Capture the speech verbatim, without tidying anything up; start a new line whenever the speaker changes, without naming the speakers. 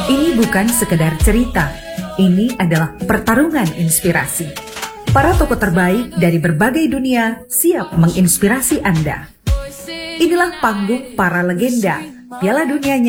Ini bukan sekedar cerita, ini adalah pertarungan inspirasi. Para tokoh terbaik dari berbagai dunia siap menginspirasi Anda. Inilah panggung para legenda Piala Dunia